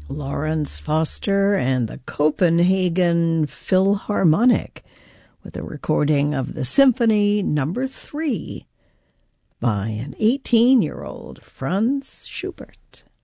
Lawrence Foster and the Copenhagen Philharmonic with a recording of the Symphony No. 3 by an 18-year-old Franz Schubert.